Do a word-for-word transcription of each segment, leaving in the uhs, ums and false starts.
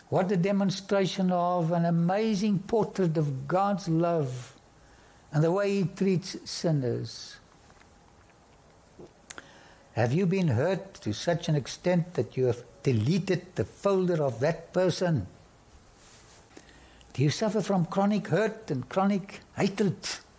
What a demonstration of an amazing portrait of God's love and the way He treats sinners. Have you been hurt to such an extent that you have deleted the folder of that person? Do you suffer from chronic hurt and chronic hatred?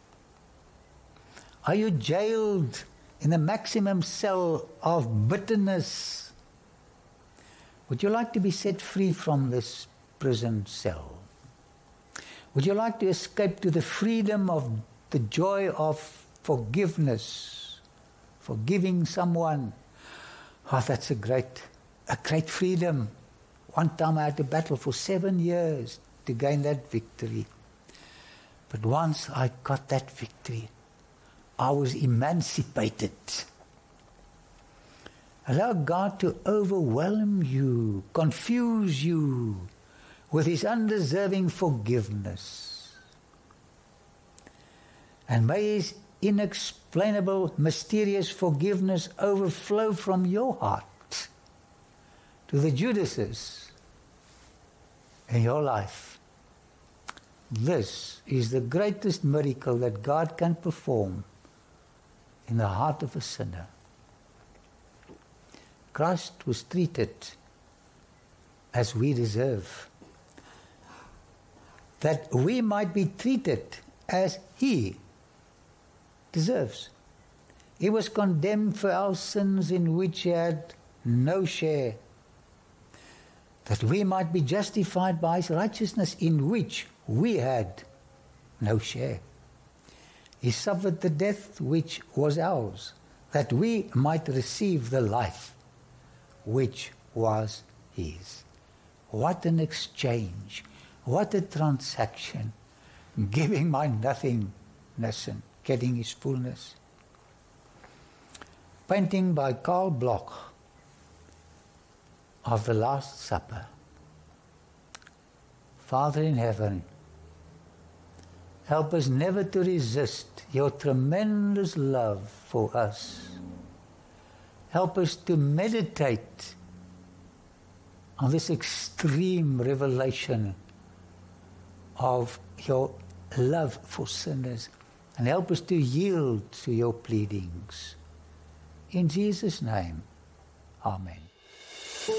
Are you jailed in the maximum cell of bitterness? Would you like to be set free from this prison cell? Would you like to escape to the freedom of the joy of forgiveness, forgiving someone? Oh, that's a great, a great freedom. One time I had to battle for seven years to gain that victory. But once I got that victory, I was emancipated. Allow God to overwhelm you, confuse you with His undeserving forgiveness. And may His inexplainable, mysterious forgiveness overflow from your heart to the Judases in your life. This is the greatest miracle that God can perform in the heart of a sinner. Christ was treated as we deserve, that we might be treated as He deserves. He was condemned for our sins in which He had no share, that we might be justified by His righteousness in which we had no share. He suffered the death which was ours, that we might receive the life which was His. What an exchange, what a transaction, giving my nothingness and getting His fullness. Painting by Karl Bloch of the Last Supper. Father in heaven, help us never to resist your tremendous love for us. Help us to meditate on this extreme revelation of your love for sinners, and help us to yield to your pleadings. In Jesus' name, amen.